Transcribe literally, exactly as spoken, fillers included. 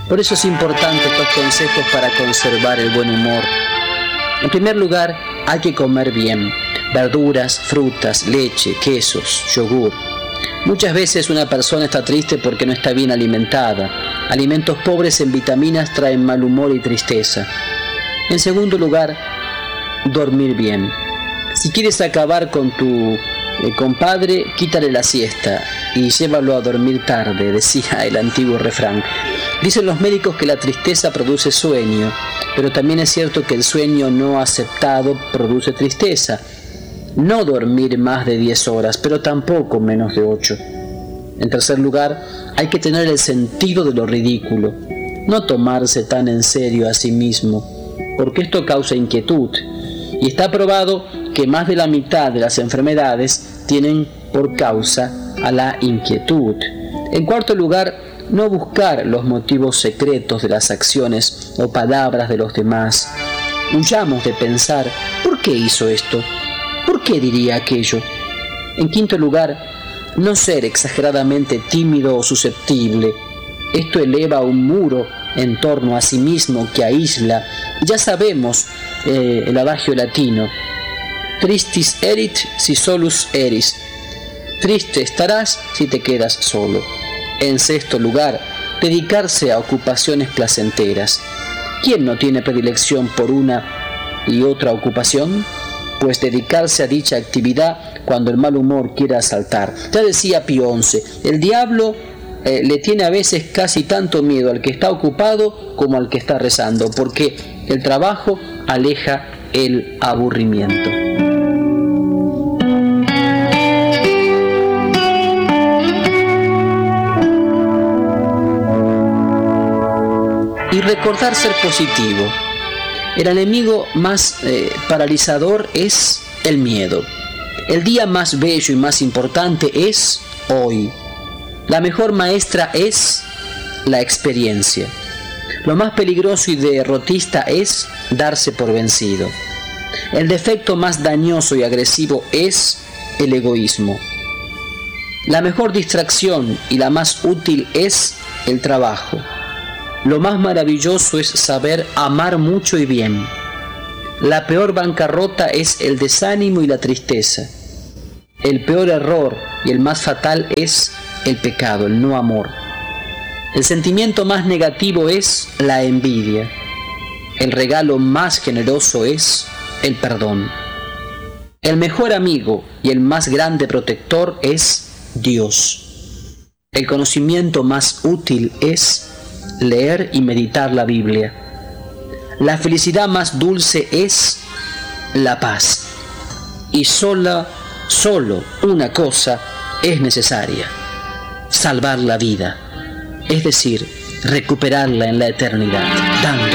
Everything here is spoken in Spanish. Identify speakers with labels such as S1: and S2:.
S1: Por eso es importante estos consejos para conservar el buen humor. En primer lugar, hay que comer bien: verduras, frutas, leche, quesos, yogur. Muchas veces una persona está triste porque no está bien alimentada. Alimentos pobres en vitaminas traen mal humor y tristeza. En segundo lugar, dormir bien. Si quieres acabar con tu eh, compadre, quítale la siesta y llévalo a dormir tarde, decía el antiguo refrán. Dicen los médicos que la tristeza produce sueño, pero también es cierto que el sueño no aceptado produce tristeza. No dormir más de diez horas, pero tampoco menos de ocho. En tercer lugar, hay que tener el sentido de lo ridículo. No tomarse tan en serio a sí mismo, porque esto causa inquietud. Y está probado que más de la mitad de las enfermedades tienen por causa a la inquietud. En cuarto lugar, no buscar los motivos secretos de las acciones o palabras de los demás. Huyamos de pensar: ¿por qué hizo esto? ¿Por qué diría aquello? En quinto lugar, no ser exageradamente tímido o susceptible. Esto eleva un muro en torno a sí mismo que aísla. Ya sabemos eh, el adagio latino: tristis erit si solus eris. Triste estarás si te quedas solo. En sexto lugar, dedicarse a ocupaciones placenteras. ¿Quién no tiene predilección por una y otra ocupación? Pues dedicarse a dicha actividad cuando el mal humor quiera asaltar. Ya decía Pío once, el diablo eh, le tiene a veces casi tanto miedo al que está ocupado como al que está rezando, porque el trabajo aleja el aburrimiento. Y recordar ser positivo. El enemigo más eh, paralizador es el miedo. El día más bello y más importante es hoy. La mejor maestra es la experiencia. Lo más peligroso y derrotista es darse por vencido. El defecto más dañoso y agresivo es el egoísmo. La mejor distracción y la más útil es el trabajo. Lo más maravilloso es saber amar mucho y bien. La peor bancarrota es el desánimo y la tristeza. El peor error y el más fatal es el pecado, el no amor. El sentimiento más negativo es la envidia. El regalo más generoso es el perdón. El mejor amigo y el más grande protector es Dios. El conocimiento más útil es leer y meditar la Biblia. La felicidad más dulce es la paz. Y sola, solo una cosa es necesaria: salvar la vida, es decir, recuperarla en la eternidad, dando